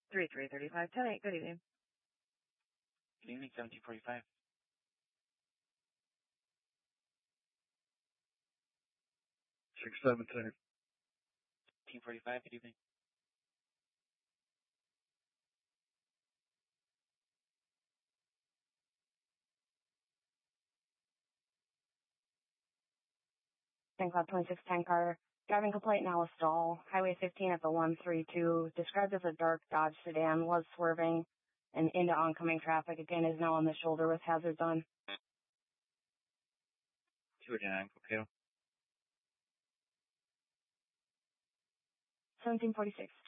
3335, 10-8, good evening. Good evening, 1745. 672. 1745, good evening. St. Cloud 2610 car, driving complaint now with stall. Highway 15 at the 132, described as a dark Dodge sedan, was swerving and into oncoming traffic. Again, is now on the shoulder with hazards on. 289, Coquito. 1746.